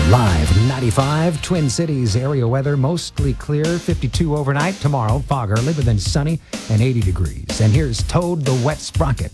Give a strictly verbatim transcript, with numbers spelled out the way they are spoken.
Live ninety-five, Twin Cities area weather, mostly clear, fifty-two overnight. Tomorrow, fog early, but then sunny and eighty degrees. And here's Toad the Wet Sprocket.